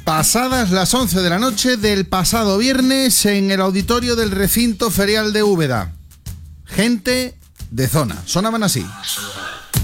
Pasadas las 11 de la noche del pasado viernes en el auditorio del recinto ferial de Úbeda. Gente de zona. Sonaban así.